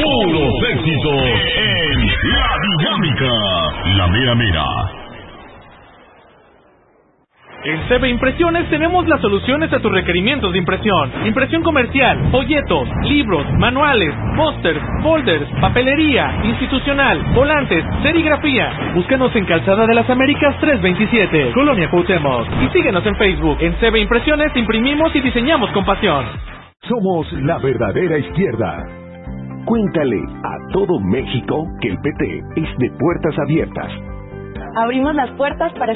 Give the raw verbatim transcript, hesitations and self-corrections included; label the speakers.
Speaker 1: Puros éxitos en La Dinámica, la mera mera.
Speaker 2: En C B Impresiones tenemos las soluciones a tus requerimientos de impresión. Impresión comercial, folletos, libros, manuales, pósters, folders, papelería, institucional, volantes, serigrafía. Búscanos en Calzada de las Américas trescientos veintisiete, Colonia Cuauhtémoc. Y síguenos en Facebook. En C B Impresiones imprimimos y diseñamos con pasión.
Speaker 3: Somos la verdadera izquierda. Cuéntale a todo México que el P T es de puertas abiertas.
Speaker 4: Abrimos las puertas para